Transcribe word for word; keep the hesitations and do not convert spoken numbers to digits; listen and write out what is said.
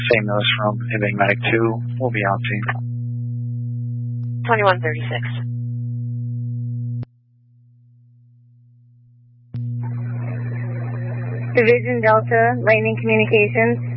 Same nose from Enigmatic two. We'll be out soon. twenty-one thirty-six. Division Delta, Lightning Communications.